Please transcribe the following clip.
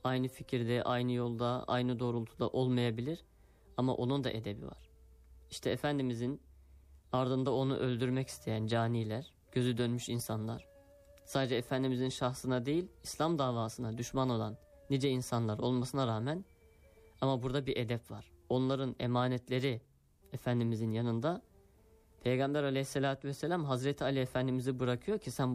aynı fikirde, aynı yolda, aynı doğrultuda olmayabilir. Ama onun da edebi var. İşte Efendimizin ardında onu öldürmek isteyen caniler, gözü dönmüş insanlar, sadece Efendimizin şahsına değil, İslam davasına düşman olan nice insanlar olmasına rağmen, ama burada bir edep var. Onların emanetleri Efendimizin yanında. Peygamber aleyhissalatü vesselam Hazreti Ali Efendimiz'i bırakıyor ki sen